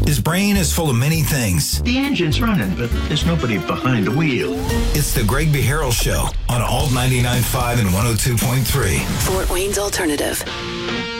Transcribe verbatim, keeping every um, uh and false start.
His brain is full of many things. The engine's running, but there's nobody behind the wheel. It's the Greg Beharrell Show on Alt ninety-nine point five and one oh two point three. Fort Wayne's Alternative.